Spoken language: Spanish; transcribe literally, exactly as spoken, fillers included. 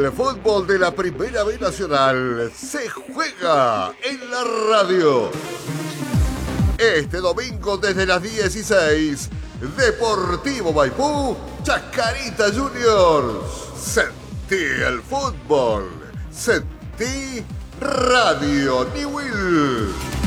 El fútbol de la Primera B Nacional se juega en la radio. Este domingo desde las dieciséis, Deportivo Maipú, Chacarita Juniors. Sentí el fútbol, sentí Radio Newell.